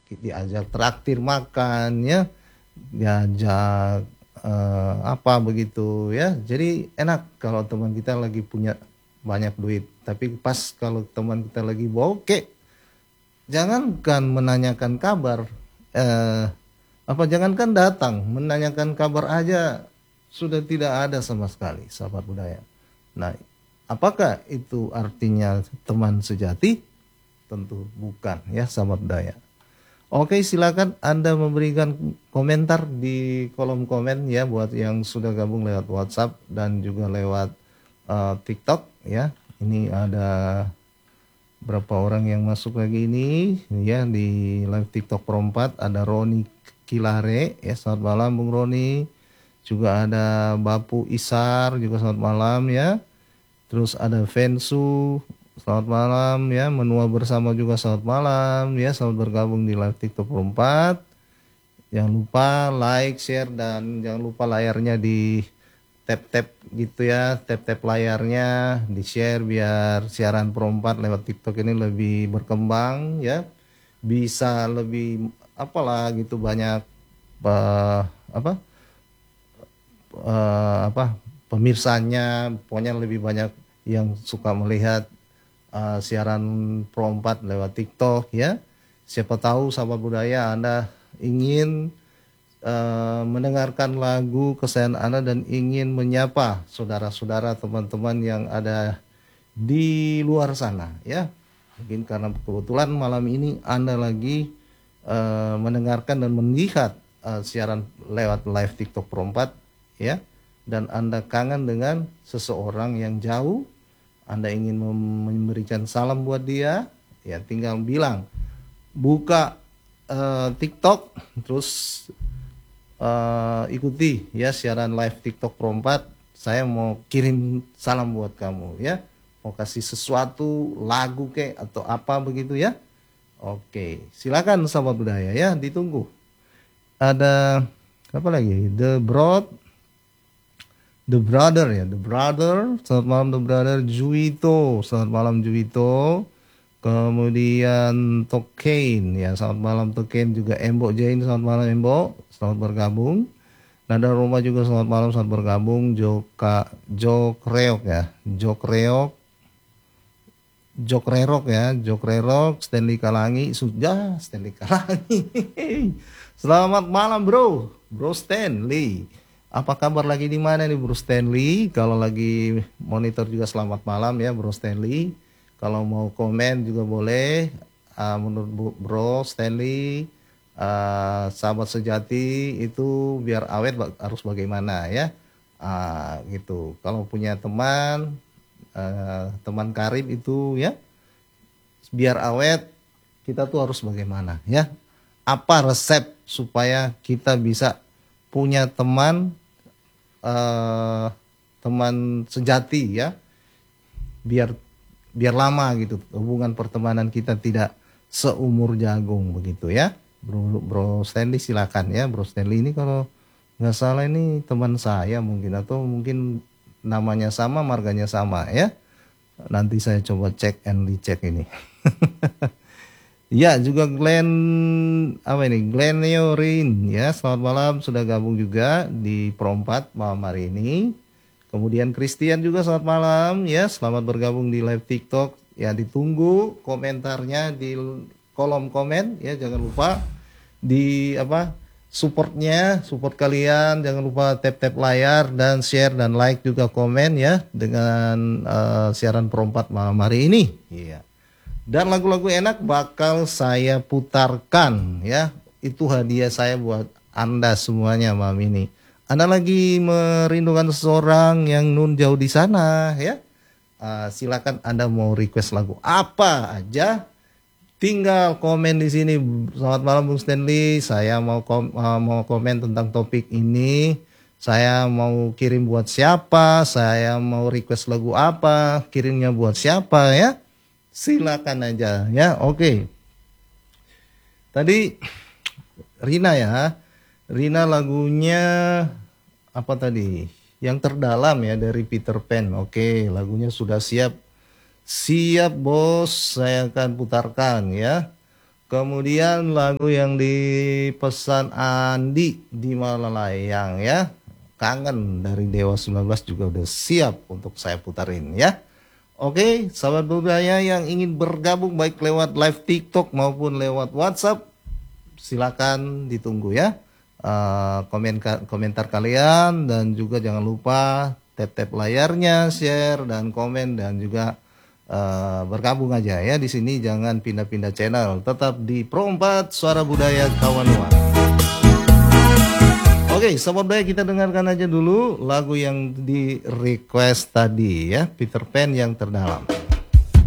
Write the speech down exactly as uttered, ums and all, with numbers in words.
diajak traktir makan ya, diajak eh, apa begitu ya. Jadi enak kalau teman kita lagi punya banyak duit. Tapi pas kalau teman kita lagi bokeh, jangankan menanyakan kabar, eh, apa jangankan datang, menanyakan kabar aja sudah tidak ada sama sekali, sahabat budaya. Nah, apakah itu artinya teman sejati? Tentu bukan ya, sahabat budaya. Oke, silakan Anda memberikan komentar di kolom komen ya buat yang sudah gabung lewat WhatsApp dan juga lewat uh, TikTok ya. Ini ada berapa orang yang masuk lagi ini ya di live TikTok Perempat. Ada Roni Kilare ya, selamat malam Bung Roni. Juga ada Bapu Isar juga selamat malam ya. Terus ada Vensu, selamat malam ya. Menua bersama juga selamat malam ya. Selamat bergabung di live TikTok Perempat. Jangan lupa like, share, dan jangan lupa layarnya di tap-tap gitu ya. Tap-tap layarnya di share biar siaran Perempat lewat TikTok ini lebih berkembang ya. Bisa lebih apalah gitu banyak uh, apa uh, apa pemirsanya, pokoknya lebih banyak yang suka melihat uh, siaran Perempat lewat TikTok ya. Siapa tahu sahabat budaya Anda ingin uh, mendengarkan lagu kesayangan Anda dan ingin menyapa saudara-saudara, teman-teman yang ada di luar sana ya. Mungkin karena kebetulan malam ini Anda lagi uh, mendengarkan dan melihat uh, siaran lewat live TikTok Perempat ya, dan Anda kangen dengan seseorang yang jauh, Anda ingin memberikan salam buat dia, ya tinggal bilang, buka uh, TikTok, terus uh, ikuti ya siaran live TikTok Perempat, saya mau kirim salam buat kamu ya, mau kasih sesuatu, lagu kek atau apa begitu ya. Oke, silakan sahabat budaya ya, ditunggu. Ada apa lagi? The Broad The Brother ya, The Brother, selamat malam The Brother. Juwito, selamat malam Juwito. Kemudian Tokain ya, selamat malam Tokain. Juga Embo Jain, selamat malam Embo, selamat bergabung. Nada Roma juga selamat malam, selamat bergabung. Joka Jok Reok ya, Jok Reok, Jok Rerok ya, Jok Rerok. Stanley Kalangi, sudah Stanley Kalangi. Selamat malam bro, bro Stanley. Apa kabar lagi di mana nih Bro Stanley? Kalau lagi monitor juga selamat malam ya Bro Stanley. Kalau mau komen juga boleh. Uh, menurut Bro Stanley, uh, sahabat sejati itu biar awet harus bagaimana ya? Uh, gitu. Kalau punya teman, uh, teman karib itu ya, biar awet kita tuh harus bagaimana ya? Apa resep supaya kita bisa punya teman uh, teman sejati ya, biar biar lama gitu hubungan pertemanan kita, tidak seumur jagung begitu ya. Bro, Bro Stanley silakan ya. Bro Stanley ini kalau nggak salah ini teman saya mungkin, atau mungkin namanya sama, marganya sama ya. Nanti saya coba cek and dicek ini. Ya, juga Glenn apa ini? Glenn Neorin ya, selamat malam, sudah gabung juga di Perempat malam hari ini. Kemudian Christian juga selamat malam ya, selamat bergabung di live TikTok. Ya, ditunggu komentarnya di kolom komen ya, jangan lupa di apa? Supportnya, support kalian, jangan lupa tap-tap layar dan share dan like juga komen ya dengan uh, siaran Perempat malam hari ini. Iya. Dan lagu-lagu enak bakal saya putarkan ya. Itu hadiah saya buat Anda semuanya malam ini. Anda lagi merindukan seseorang yang nun jauh di sana ya. Uh, silakan Anda mau request lagu apa aja. Tinggal komen di sini. Selamat malam Bung Stanley. Saya mau kom uh, mau komen tentang topik ini. Saya mau kirim buat siapa. Saya mau request lagu apa. Kirimnya buat siapa ya. Silakan aja ya. Oke. Tadi Rina ya. Rina lagunya apa tadi? Yang terdalam ya dari Peter Pan. Oke, lagunya sudah siap. Siap bos, saya akan putarkan ya. Kemudian lagu yang dipesan Andi di Malalayang ya. Kangen dari Dewa sembilan belas juga udah siap untuk saya putarin ya. Oke, sahabat budaya yang ingin bergabung baik lewat live TikTok maupun lewat WhatsApp, silakan ditunggu ya. Uh, komen komentar kalian dan juga jangan lupa tap-tap layarnya, share dan komen dan juga Uh, bergabung aja ya di sini, jangan pindah-pindah channel, tetap di Pro empat Suara Budaya Kawanua. Oke, sobat budaya, kita dengarkan aja dulu lagu yang di request tadi ya, Peter Pan yang terdalam.